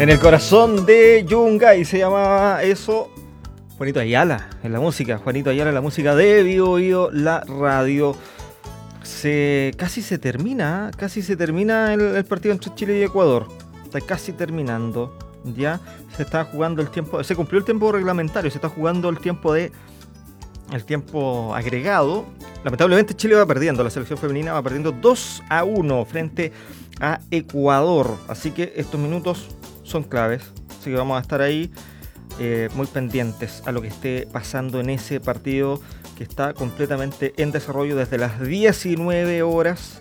En el corazón de Yungay se llamaba eso. Juanito Ayala en la música. Juanito Ayala en la música de Bio Bio, la radio. Casi se termina el partido entre Chile y Ecuador. Está casi terminando. Ya se está jugando el tiempo. Se cumplió el tiempo reglamentario. Se está jugando el tiempo agregado. Lamentablemente Chile va perdiendo. La selección femenina va perdiendo 2-1 frente a Ecuador. Así que estos minutos son claves. Así que vamos a estar ahí muy pendientes a lo que esté pasando en ese partido que está completamente en desarrollo desde las 19 horas